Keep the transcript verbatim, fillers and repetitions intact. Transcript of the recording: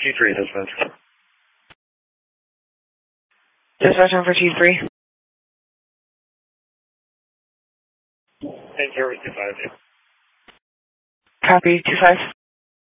T three dispatch. Dispatch on for T three. And zero two five. Copy, two five.